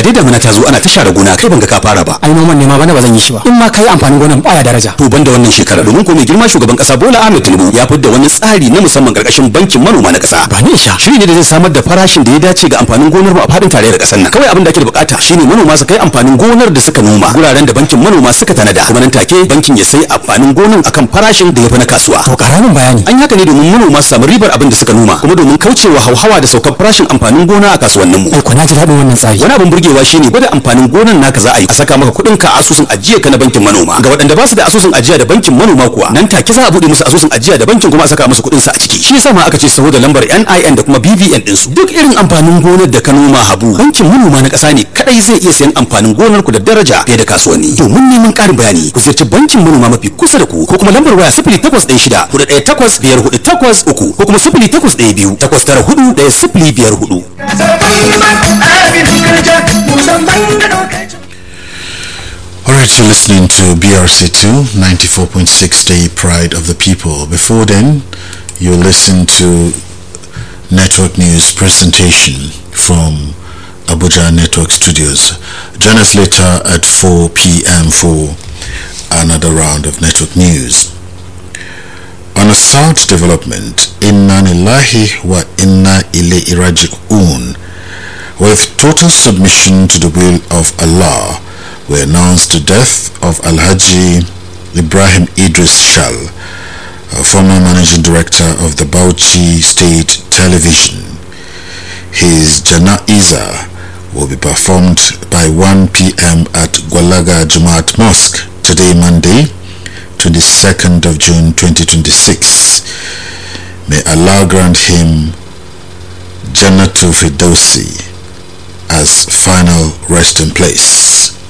ga dai damuna ta zo ana ta share gona kai ban ga ka fara ba. ai noman ne ma bana ba zan yi shi ba, in ma kai amfanin gonan baya daraja. To banda wannan shekara domin ko mai girma shugaban kasa Bola Ahmed Tinubu ya fidda wani tsari na musamman karkashin bankin manoma na kasa. Ba ni sha. Shiri ne da zai samar da farashin da ya dace ga amfanin gonar mu a fadin tarayyar kasar nan. Kawai abin da ake da bukata shine manoma su kai amfanin gonar da suka noma guraren da bankin manoma suka tanada, kuma nan take bankin ya sai amfanin gonar akan farashin da ya fi na kasuwa. To karamin bayani. An haka ne domin manoma su samu ribar abin da suka noma, kuma domin kaucewa hauhawa da saukar farashin amfanin gona a kasuwannin mu. Ai ko na ji daɗin wannan tsari. Wani abin burgewa shine gwada amfanin gonar naka za a yi a saka maka kuɗin ka a asusun ajiya ka na bankin manoma. Ga waɗanda ba su da asusun ajiya da bankin manoma kuwa nan take za a buɗe musu asusun ajiya da bankin kuma a saka musu kuɗin su a ciki. Shi yasa ma aka ce saboda lambar NIN da kuma BVN din su. Duk irin amfanin gonar da ka noma Habu, bankin manoma na ƙasa ne kadai zai iya sayan amfanin gonar ku da daraja fiye da kasuwanni. Domin neman ƙarin bayani ku ziyarci bankin manoma mafi kusa da ku ko kuma lambar waya 0816 418 5483 ko kuma 0812 894 1054. Alright, you're listening to BRC2 94.6, the Pride of the People. Before then, you listen to Network News presentation from Abuja Network Studios. Join us later at 4 p.m. for another round of Network News. On a sad development, Inna Lillahi wa Inna Ilaihi Raji'un, with total submission to the will of Allah, we announced the death of Alhaji Ibrahim Idris Shal, a former managing director of the Bauchi State Television. His janaiza will be performed by 1 p.m. at Gwalaga Jamaat Mosque today, Monday, 22nd of June 2026. May Allah grant him Jannatul Firdausi as final resting place.